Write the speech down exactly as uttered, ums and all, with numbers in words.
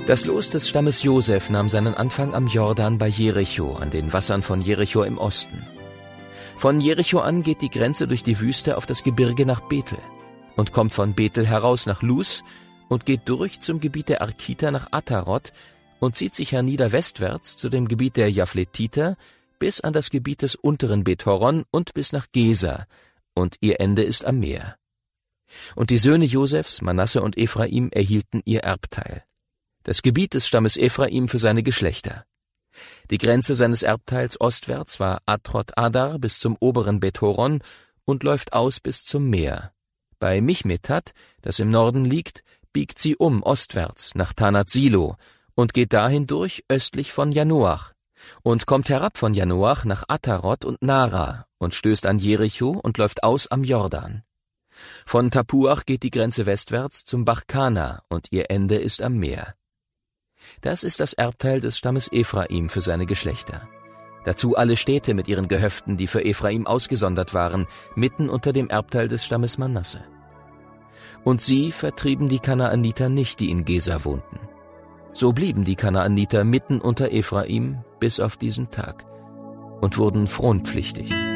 Das Los des Stammes Josef nahm seinen Anfang am Jordan bei Jericho, an den Wassern von Jericho im Osten. Von Jericho an geht die Grenze durch die Wüste auf das Gebirge nach Bethel und kommt von Bethel heraus nach Luz und geht durch zum Gebiet der Arkiter nach Atarot und zieht sich hernieder westwärts zu dem Gebiet der Jafletiter bis an das Gebiet des unteren Bethoron und bis nach Geser, und ihr Ende ist am Meer. Und die Söhne Josefs, Manasse und Ephraim, erhielten ihr Erbteil. Das Gebiet des Stammes Ephraim für seine Geschlechter. Die Grenze seines Erbteils ostwärts war Atrot Adar bis zum oberen Bethoron und läuft aus bis zum Meer. Bei Michmetat, das im Norden liegt, biegt sie um ostwärts nach Tanat Silo und geht dahin durch östlich von Janoach und kommt herab von Janoach nach Atarot und Nara und stößt an Jericho und läuft aus am Jordan. Von Tapuach geht die Grenze westwärts zum Bach Kana und ihr Ende ist am Meer. Das ist das Erbteil des Stammes Ephraim für seine Geschlechter. Dazu alle Städte mit ihren Gehöften, die für Ephraim ausgesondert waren, mitten unter dem Erbteil des Stammes Manasse. Und sie vertrieben die Kanaaniter nicht, die in Geser wohnten. So blieben die Kanaaniter mitten unter Ephraim bis auf diesen Tag und wurden fronpflichtig.